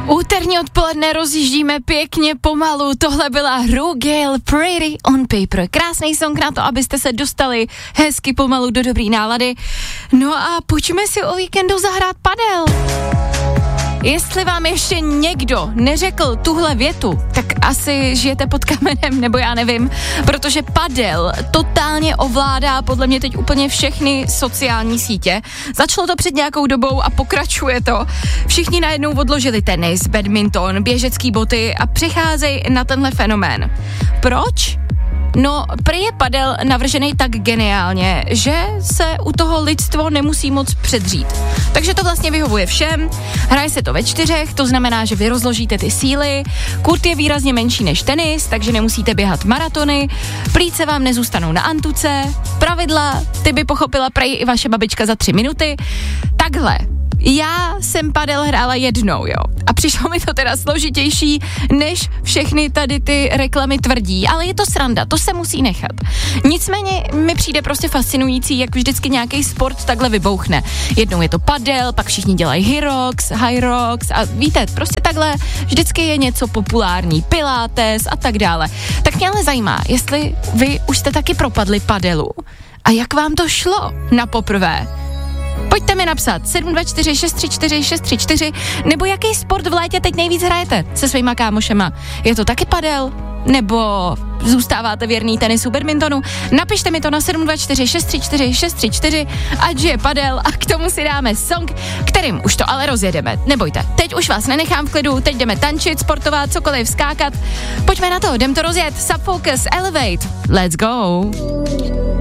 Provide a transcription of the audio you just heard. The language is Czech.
Úterní odpoledne rozjíždíme pěkně pomalu, tohle byla Ru Gale, Pretty on Paper. Krásný song na to, abyste se dostali hezky pomalu do dobrý nálady. No a pojďme si o víkendu zahrát padel. Jestli vám ještě někdo neřekl tuhle větu, tak asi žijete pod kamenem, nebo já nevím, protože padel totálně ovládá podle mě teď úplně všechny sociální sítě. Začalo to před nějakou dobou a pokračuje to. Všichni najednou odložili tenis, badminton, běžecký boty a přicházejí na tenhle fenomén. Proč? No, prý je padel navržený tak geniálně, že se u toho lidstvo nemusí moc předřít. Takže to vlastně vyhovuje všem, hraje se to ve 4, to znamená, že vy rozložíte ty síly, kurt je výrazně menší než tenis, takže nemusíte běhat maratony, plíce vám nezůstanou na antuce, pravidla, ty by pochopila prej i vaše babička za 3 minuty. Takhle. Já jsem padel hrála jednou, jo. A přišlo mi to teda složitější, než všechny tady ty reklamy tvrdí, ale je to sranda, to se musí nechat. Nicméně mi přijde prostě fascinující, jak vždycky nějaký sport takhle vybouchne. Jednou je to padel, pak všichni dělají high rocks a víte, prostě takhle vždycky je něco populární, pilates a tak dále. Tak mě ale zajímá, jestli vy už jste taky propadli padelu a jak vám to šlo na poprvé. Pojďte mi napsat 724 634 634 nebo jaký sport v létě teď nejvíc hrajete se svýma kámošema. Je to taky padel? Nebo zůstáváte věrný tenisu, badmintonu? Napište mi to na 724 634 634, ať je padel a k tomu si dáme song, kterým už to ale rozjedeme. Nebojte, teď už vás nenechám v klidu, teď jdeme tančit, sportovat, cokoliv, skákat. Pojďme na to, jdem to rozjet. Subfocus, Elevate, let's go.